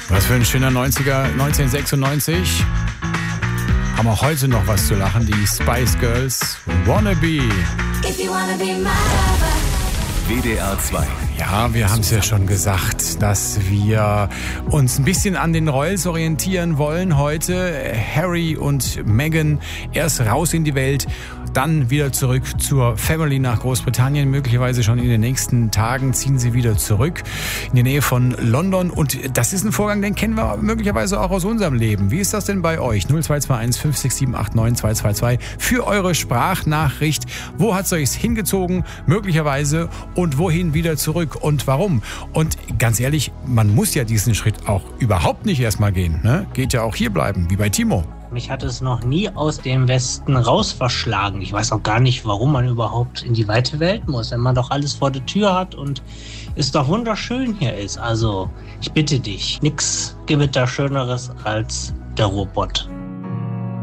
Was für ein schöner 90er, 1996. Haben wir heute noch was zu lachen, die Spice Girls, Wannabe. If you wanna be my lover. WDR 2. Ja, wir haben es ja schon gesagt, dass wir uns ein bisschen an den Royals orientieren wollen heute. Harry und Meghan erst raus in die Welt, dann wieder zurück zur Family nach Großbritannien. Möglicherweise schon in den nächsten Tagen ziehen sie wieder zurück in die Nähe von London. Und das ist ein Vorgang, den kennen wir möglicherweise auch aus unserem Leben. Wie ist das denn bei euch? 0221 567 89 222 für eure Sprachnachricht. Wo hat es euch hingezogen? Möglicherweise. Und wohin wieder zurück? Und warum? Und ganz ehrlich, man muss ja diesen Schritt auch überhaupt nicht erstmal gehen. Ne? Geht ja auch hier bleiben, wie bei Timo. Mich hat es noch nie aus dem Westen raus verschlagen. Ich weiß auch gar nicht, warum man überhaupt in die weite Welt muss, wenn man doch alles vor der Tür hat und es doch wunderschön hier ist. Also, ich bitte dich, nix gibt da Schöneres als der Ruhrpott.